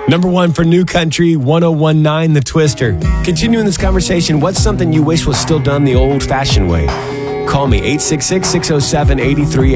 Number one for New Country, 1019 The Twister. Continuing this conversation, what's something you wish was still done the old-fashioned way? Call me, 866-607-83